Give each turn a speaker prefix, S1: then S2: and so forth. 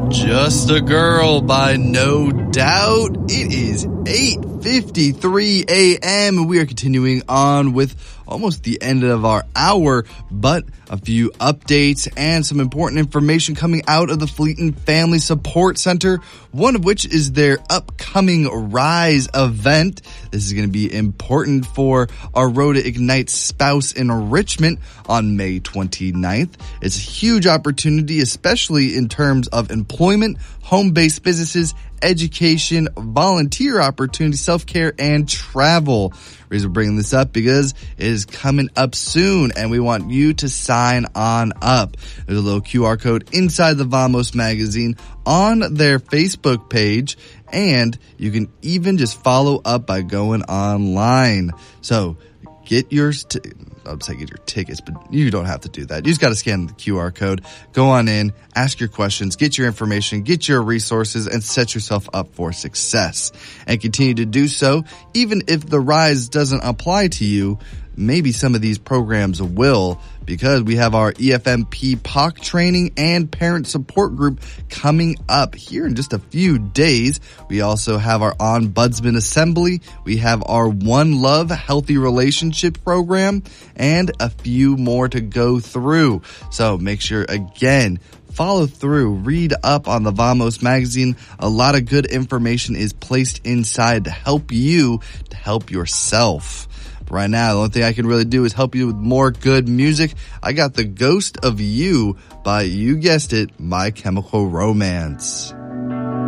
S1: Just a Girl by No Doubt. It is 8:53 a.m. We are continuing on with almost the end of our hour, but a few updates and some important information coming out of the Fleeton Family Support Center, one of which is their upcoming Rise event. This is going to be important for our Road to Ignite spouse enrichment on May 29th. It's a huge opportunity, especially in terms of employment, home-based businesses, education, volunteer opportunities, self-care, and travel. The reason we're bringing this up because it is coming up soon, and we want you to sign on up. There's a little QR code inside the Vamos magazine on their Facebook page, and you can even just follow up by going online. So get yours. I'd say get your tickets, but you don't have to do that. You just got to scan the QR code, go on in, ask your questions, get your information, get your resources, and set yourself up for success. And continue to do so, even if the Rise doesn't apply to you. Maybe some of these programs will, because we have our EFMP POC training and parent support group coming up here in just a few days. We also have our Ombudsman Assembly. We have our One Love Healthy Relationship program and a few more to go through. So make sure, again, follow through, read up on the Vamos magazine. A lot of good information is placed inside to help you, to help yourself. Right now, the only thing I can really do is help you with more good music. I got The Ghost of You by, you guessed it, My Chemical Romance.